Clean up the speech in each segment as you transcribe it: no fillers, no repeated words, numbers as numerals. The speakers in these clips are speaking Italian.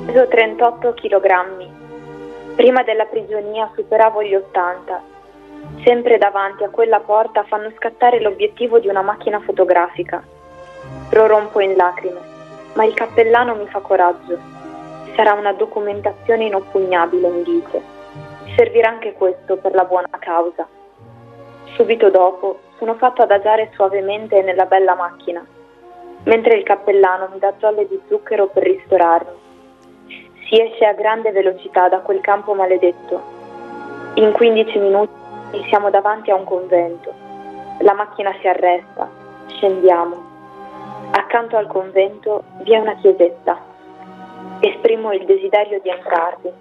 Peso 38 kg. Prima della prigionia superavo gli 80. Sempre davanti a quella porta fanno scattare l'obiettivo di una macchina fotografica. Prorompo in lacrime, ma il cappellano mi fa coraggio. Sarà una documentazione inoppugnabile, mi dice. Servirà anche questo per la buona causa. Subito dopo sono fatto adagiare suavemente nella bella macchina, mentre il cappellano mi dà giolle di zucchero per ristorarmi. Si esce a grande velocità da quel campo maledetto. In 15 minuti siamo davanti a un convento. La macchina si arresta. Scendiamo. Accanto al convento vi è una chiesetta. Esprimo il desiderio di entrarvi.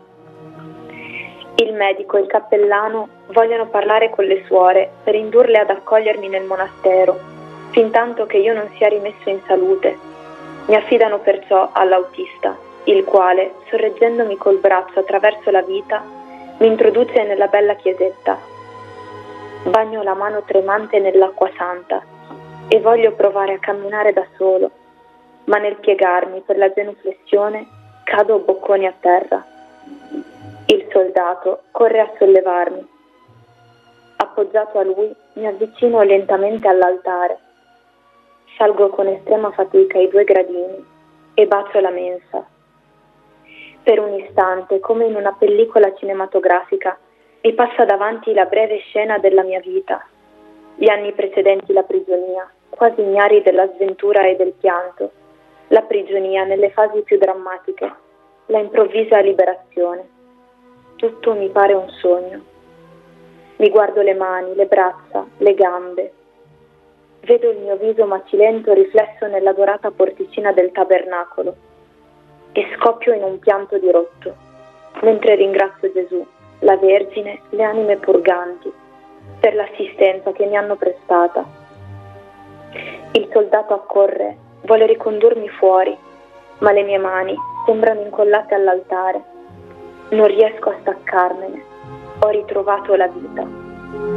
Il medico e il cappellano vogliono parlare con le suore per indurle ad accogliermi nel monastero, fintanto che io non sia rimesso in salute. Mi affidano perciò all'autista, il quale, sorreggendomi col braccio attraverso la vita, mi introduce nella bella chiesetta. Bagno la mano tremante nell'acqua santa e voglio provare a camminare da solo, ma nel piegarmi per la genuflessione cado bocconi a terra. Il soldato corre a sollevarmi. Appoggiato a lui, mi avvicino lentamente all'altare. Salgo con estrema fatica i 2 gradini e bacio la mensa. Per un istante, come in una pellicola cinematografica, mi passa davanti la breve scena della mia vita. Gli anni precedenti la prigionia, quasi ignari della sventura e del pianto. La prigionia nelle fasi più drammatiche, la improvvisa liberazione. Tutto mi pare un sogno. Mi guardo le mani, le braccia, le gambe. Vedo il mio viso macilento riflesso nella dorata porticina del tabernacolo e scoppio in un pianto dirotto, mentre ringrazio Gesù, la Vergine, le anime purganti, per l'assistenza che mi hanno prestata. Il soldato accorre, vuole ricondurmi fuori, ma le mie mani sembrano incollate all'altare. Non riesco a staccarmene. Ho ritrovato la vita.